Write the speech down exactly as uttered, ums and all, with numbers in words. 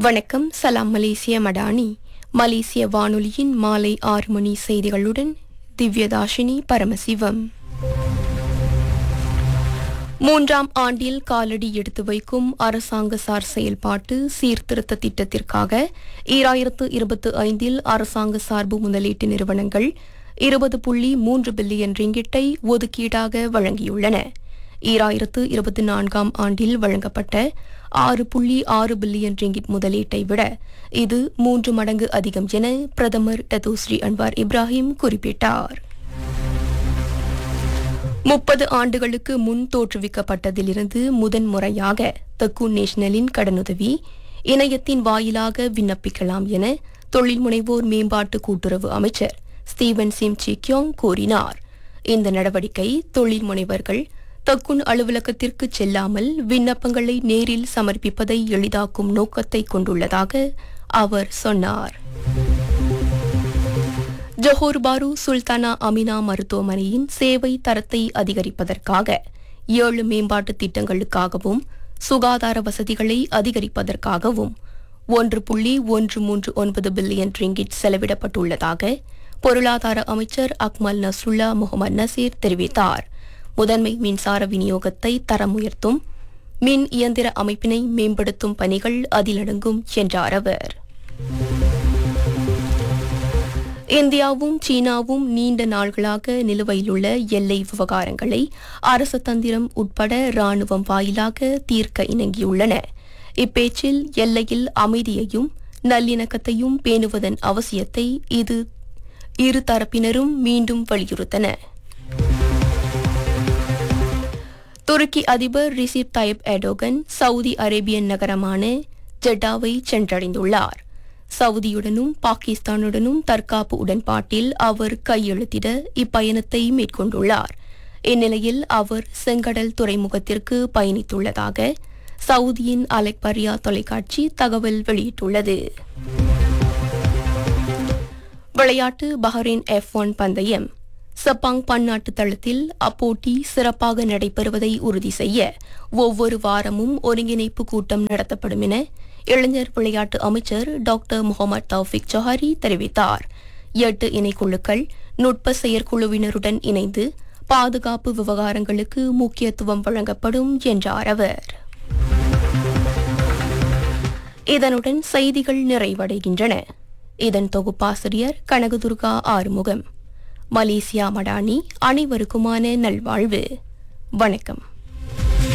வணக்கம். சலாம் மலேசிய மடானி. மலேசிய வானொலியின் மாலை ஆறு மணி செய்திகளுடன் திவ்யதாஷினி பரமசிவம். மூன்றாம் ஆண்டில் காலடி எடுத்து வைக்கும் அரசாங்க சார் செயல்பாட்டு சீர்திருத்த திட்டத்திற்காக ஈராயிரத்து இருபத்தி ஐந்தில் அரசாங்க சார்பு முதலீட்டு நிறுவனங்கள் இருபது புள்ளி மூன்று பில்லியன் ரிங்கிட்டை ஒதுக்கீடாக வழங்கியுள்ளன. ஈராயிரத்து இருபத்தி நான்காம் ஆண்டில் வழங்கப்பட்ட ஆறு புள்ளி ஆறு பில்லியன் ரிங்கிட் முதலீட்டை விட இது மூன்று மடங்கு அதிகம் என பிரதமர் டத்தோஸ்ரீ அன்வார் இப்ராஹிம் குறிப்பிட்டார். முப்பது ஆண்டுகளுக்கு முன் தோற்றுவிக்கப்பட்டதிலிருந்து முதன்முறையாக தக்கூன் நேஷனலின் கடனுதவி இணையத்தின் வாயிலாக விண்ணப்பிக்கலாம் என தொழில் முனைவோர் மேம்பாட்டு கூட்டுறவு அமைச்சர் ஸ்டீவன் சிம் சிக்யோங் கூறினார். இந்த நடவடிக்கை தொழில் முனைவர்கள் தக்குன் அலுவலகத்திற்கு செல்லாமல் விண்ணப்பங்களை நேரில் சமர்ப்பிப்பதை எளிதாக்கும் நோக்கத்தை கொண்டுள்ளதாக அவர் சொன்னார். ஜொஹோர் பாரு சுல்தானா அமினா மருத்துவமனையின் சேவை தரத்தை அதிகரிப்பதற்காக ஏழு மேம்பாட்டு திட்டங்களுக்காகவும் சுகாதார வசதிகளை அதிகரிப்பதற்காகவும் ஒன்று புள்ளி ஒன்று மூன்று ஒன்பது பில்லியன் ரிங்கிட் செலவிடப்பட்டுள்ளதாக பொருளாதார அமைச்சர் அக்மல் நஸ்ருல்லா முகமது நசீர் தெரிவித்தார். முதன்மை மின்சார விநியோகத்தை தரம் உயர்த்தும் மின் இயந்திர அமைப்பினை மேம்படுத்தும் பணிகள் அதில் அடங்கும் என்றார் அவர். இந்தியாவும் சீனாவும் நீண்ட நாள்களாக நிலுவையிலுள்ள எல்லை விவகாரங்களை அரசு தந்திரம் உட்பட ராணுவம் வாயிலாக தீர்க்க இணங்கியுள்ளன. இப்பேச்சில் எல்லையில் அமைதியையும் நல்லிணக்கத்தையும் பேணுவதன் அவசியத்தை இது இரு தரப்பினரும் மீண்டும் வலியுறுத்தன. துருக்கி அதிபர் ரிசிப் தயிப் எர்டோகன் சவுதி அரேபியன் நகரமான ஜெட்டாவை சென்றடைந்துள்ளார். சவுதியுடனும் பாகிஸ்தானுடனும் தற்காப்பு உடன்பாட்டில் அவர் கையெழுத்திட இப்பயணத்தை மேற்கொண்டுள்ளார். இந்நிலையில் அவர் செங்கடல் துறைமுகத்திற்கு பயணித்துள்ளதாக சவுதியின் அலெக்பரியா தொலைக்காட்சி தகவல் வெளியிட்டுள்ளது. விளையாட்டு பஹ்ரைன் எஃப் ஒன் பந்தயம் சப்பாங் பன்னாட்டு தளத்தில் அப்போட்டி சிறப்பாக நடைபெறுவதை உறுதி செய்ய ஒவ்வொரு வாரமும் ஒருங்கிணைப்பு கூட்டம் நடத்தப்படும் என இளைஞர் விளையாட்டு அமைச்சர் டாக்டர் முகமது தௌஃபிக் ஜொஹாரி தெரிவித்தார். எட்டு இணைக்குழுக்கள் நுட்ப செயற்குழுவினருடன் இணைந்து பாதுகாப்பு விவகாரங்களுக்கு முக்கியத்துவம் வழங்கப்படும் என்றார் அவர். இதனுடன் செய்திகள் நிறைவடைகின்றன. இதன் தொகுப்பாசிரியர் கனகதுர்கா ஆறுமுகம். மலேசியா மடானி. அனைவருக்குமான நல்வாழ்வு. வணக்கம்.